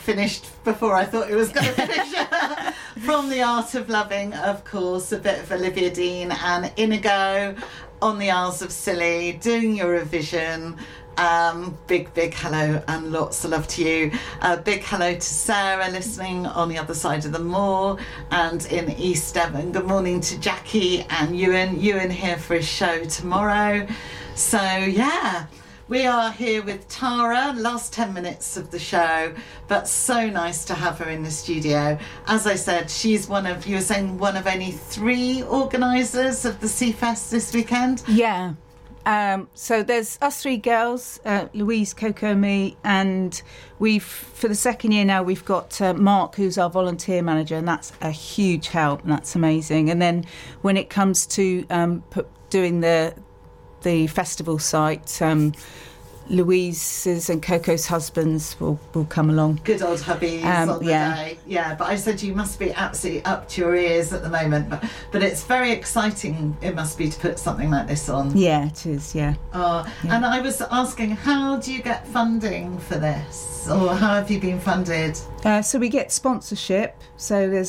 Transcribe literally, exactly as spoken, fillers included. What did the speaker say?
finished before I thought it was going to finish. From The Art of Loving, of course, a bit of Olivia Dean and Inigo on the Isles of Scilly, doing Eurovision. Um, big, big hello and lots of love to you. A uh, big hello to Sarah listening on the other side of the moor and in East Devon. Good morning to Jackie and Ewan. Ewan here for his show tomorrow. So, yeah, we are here with Tara, last ten minutes of the show, but so nice to have her in the studio. As I said, she's one of, you were saying, one of only three organisers of the Seafest this weekend? Yeah. Um, so there's us three girls, uh, Louise, Coco, me, and we've, for the second year now, we've got uh, Mark, who's our volunteer manager, and that's a huge help, and that's amazing. And then when it comes to um, put, doing the the festival site, um, Louise's and Coco's husbands will, will come along. Good old hubbies um, on the yeah. day. Yeah, but I said you must be absolutely up to your ears at the moment. But, but it's very exciting, it must be, to put something like this on. Yeah, it is, yeah. Oh, yeah. And I was asking, how do you get funding for this? Or how have you been funded? Uh, so we get sponsorship. So there's